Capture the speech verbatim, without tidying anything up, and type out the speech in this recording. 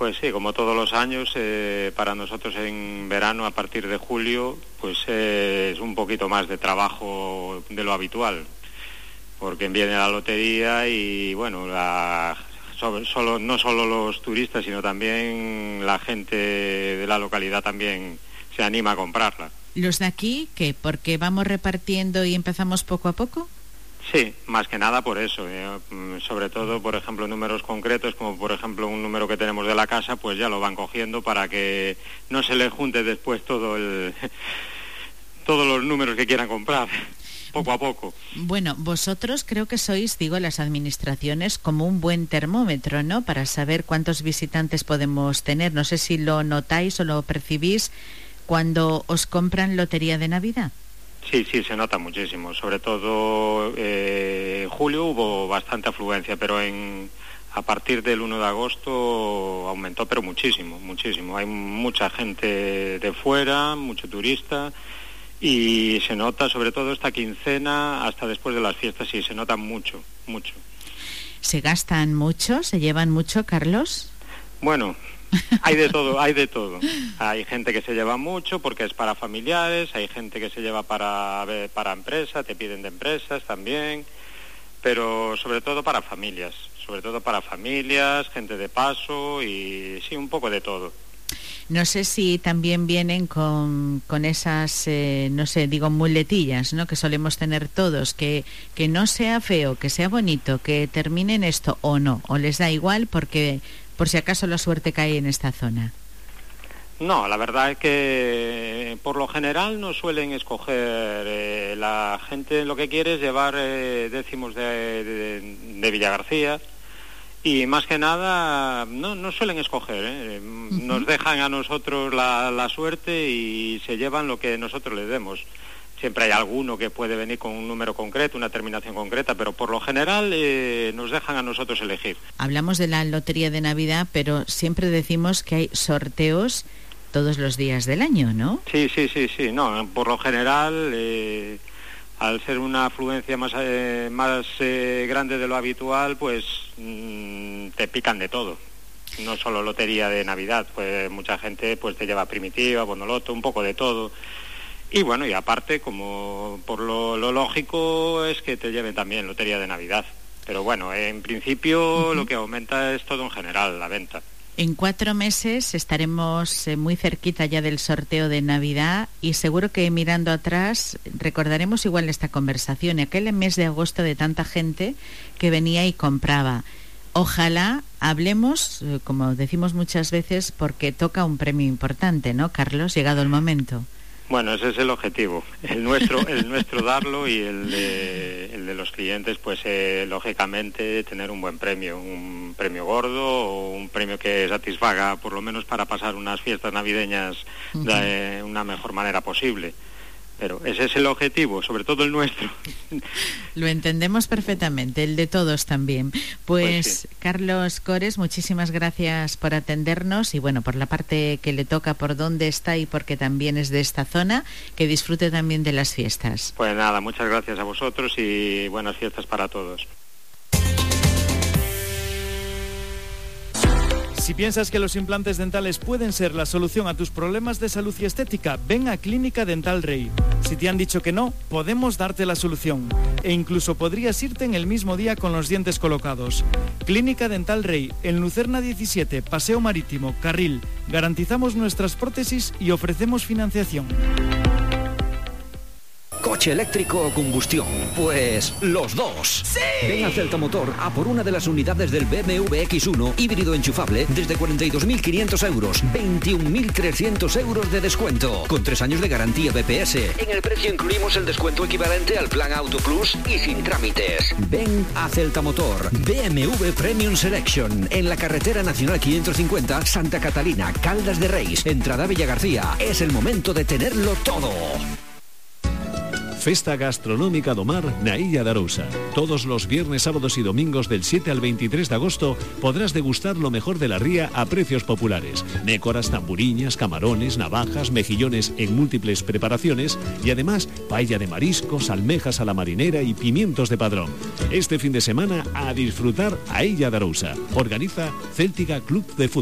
Pues sí, como todos los años, eh, para nosotros en verano, a partir de julio, pues eh, es un poquito más de trabajo de lo habitual, porque viene la lotería y, bueno, la, sobre, solo, no solo los turistas, sino también la gente de la localidad también se anima a comprarla. ¿Los de aquí qué? ¿Porque vamos repartiendo y empezamos poco a poco? Sí, más que nada por eso, eh, sobre todo, por ejemplo, números concretos, como por ejemplo un número que tenemos de la casa, pues ya lo van cogiendo para que no se les junte después todo el todos los números que quieran comprar, poco a poco. Bueno, vosotros creo que sois, digo, las administraciones como un buen termómetro, ¿no?, para saber cuántos visitantes podemos tener. No sé si lo notáis o lo percibís cuando os compran lotería de Navidad. Sí, sí, se nota muchísimo. Sobre todo eh, en julio hubo bastante afluencia, pero en a partir del uno de agosto aumentó, pero muchísimo, muchísimo. Hay mucha gente de fuera, mucho turista, y se nota sobre todo esta quincena hasta después de las fiestas, sí, se nota mucho, mucho. ¿Se gastan mucho? ¿Se llevan mucho, Carlos? Bueno, hay de todo, hay de todo. Hay gente que se lleva mucho porque es para familiares, hay gente que se lleva para para empresa, te piden de empresas también, pero sobre todo para familias, sobre todo para familias, gente de paso y sí, un poco de todo. No sé si también vienen con, con esas, eh, no sé, digo, muletillas, ¿no?, que solemos tener todos, que, que no sea feo, que sea bonito, que terminen esto o no, o les da igual porque por si acaso la suerte cae en esta zona. No, la verdad es que por lo general no suelen escoger, eh, la gente lo que quiere es llevar eh, décimos de, de, de Villagarcía, y más que nada no, no suelen escoger, ¿eh? Uh-huh. Nos dejan a nosotros la, la suerte y se llevan lo que nosotros les demos. Siempre hay alguno que puede venir con un número concreto, una terminación concreta, pero por lo general eh, nos dejan a nosotros elegir. Hablamos de la lotería de Navidad, pero siempre decimos que hay sorteos todos los días del año, ¿no? Sí, sí, sí, sí. No, por lo general, eh, al ser una afluencia más, eh, más eh, grande de lo habitual, pues mmm, te pican de todo. No solo lotería de Navidad, pues mucha gente pues te lleva primitiva, bonoloto, un poco de todo. Y bueno, y aparte, como por lo, lo lógico es que te lleven también lotería de Navidad. Pero bueno, en principio uh-huh. lo que aumenta es todo en general, la venta. En cuatro meses estaremos eh, muy cerquita ya del sorteo de Navidad y seguro que mirando atrás recordaremos igual esta conversación, aquel mes de agosto de tanta gente que venía y compraba. Ojalá hablemos, eh, como decimos muchas veces, porque toca un premio importante, ¿no, Carlos? Llegado el momento. Bueno, ese es el objetivo, el nuestro, el nuestro darlo, y el de, el de los clientes, pues eh, lógicamente tener un buen premio, un premio gordo o un premio que satisfaga por lo menos para pasar unas fiestas navideñas uh-huh. de una mejor manera posible. Pero ese es el objetivo, sobre todo el nuestro. Lo entendemos perfectamente, el de todos también. Pues, pues sí. Carlos Cores, muchísimas gracias por atendernos y bueno, por la parte que le toca, por dónde está y porque también es de esta zona, que disfrute también de las fiestas. Pues nada, muchas gracias a vosotros y buenas fiestas para todos. Si piensas que los implantes dentales pueden ser la solución a tus problemas de salud y estética, ven a Clínica Dental Rey. Si te han dicho que no, podemos darte la solución. E incluso podrías irte en el mismo día con los dientes colocados. Clínica Dental Rey, en Lucerna diecisiete, Paseo Marítimo, Carril. Garantizamos nuestras prótesis y ofrecemos financiación. ¿Coche eléctrico o combustión? Pues los dos. ¡Sí! Ven a Celta Motor a por una de las unidades del B M W X uno híbrido enchufable desde cuarenta y dos mil quinientos euros, veintiún mil trescientos euros de descuento, con tres años de garantía B P S. En el precio incluimos el descuento equivalente al plan Auto Plus y sin trámites. Ven a Celta Motor, B M W Premium Selection, en la carretera nacional quinientos cincuenta, Santa Catalina, Caldas de Reis, entrada Villagarcía. Es el momento de tenerlo todo. Festa Gastronómica do Mar na Illa de Arousa. Todos los viernes, sábados y domingos del siete al veintitrés de agosto podrás degustar lo mejor de la ría a precios populares. Nécoras, tamburiñas, camarones, navajas, mejillones en múltiples preparaciones y además paella de mariscos, almejas a la marinera y pimientos de padrón. Este fin de semana a disfrutar a Illa de Arousa. Organiza Céltica Club de Fútbol.